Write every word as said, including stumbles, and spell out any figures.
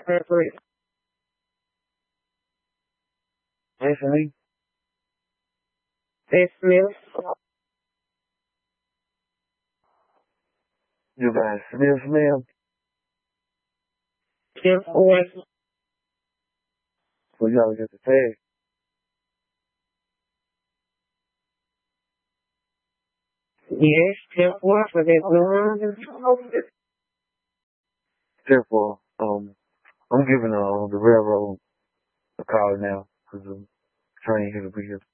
Anthony? Yes, ma'am. You guys Smith, ma'am? Yes, boy. So you gotta get the tag. Yes, yes, boy, for that. Therefore, um, I'm giving uh, the railroad a call now because the train here to be here.